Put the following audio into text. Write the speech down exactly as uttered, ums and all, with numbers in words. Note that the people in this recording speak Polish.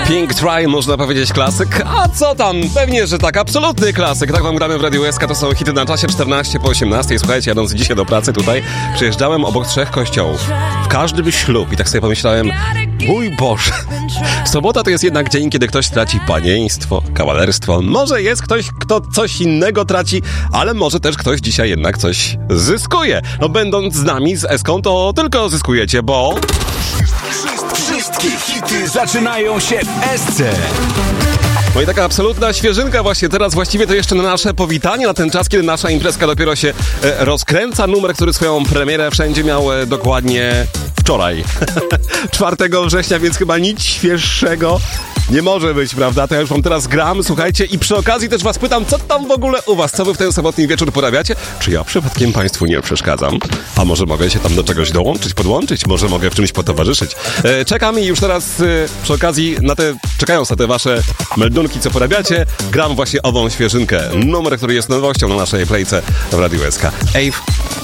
Pink Try, można powiedzieć klasyk. A co tam? Pewnie, że tak, absolutny klasyk. Tak wam gramy w Radiu S K, to są hity na czasie czternaście po osiemnastej. Słuchajcie, jadąc dzisiaj do pracy tutaj, przyjeżdżałem obok trzech kościołów. W każdym ślub i tak sobie pomyślałem, mój Boże, sobota to jest jednak dzień, kiedy ktoś traci panieństwo, kawalerstwo. Może jest ktoś, kto coś innego traci, ale może też ktoś dzisiaj jednak coś zyskuje. No będąc z nami, z Eską, to tylko zyskujecie, bo... Wszystkie hity zaczynają się w Esce. No i taka absolutna świeżynka właśnie teraz, właściwie to jeszcze na nasze powitanie, na ten czas, kiedy nasza imprezka dopiero się e, rozkręca. Numer, który swoją premierę wszędzie miał e, dokładnie wczoraj, czwartego września, więc chyba nic świeższego nie może być, prawda? To ja już wam teraz gram, słuchajcie, i przy okazji też was pytam, co tam w ogóle u was, co wy w ten sobotni wieczór porabiacie? Czy ja przypadkiem państwu nie przeszkadzam? A może mogę się tam do czegoś dołączyć, podłączyć? Może mogę w czymś potowarzyszyć? E, czekam i już teraz e, przy okazji na te, czekając na te wasze meldunki, co porabiacie, gram właśnie ową świeżynkę. Numer, który jest nowością na naszej playce w Radiu S K. Ave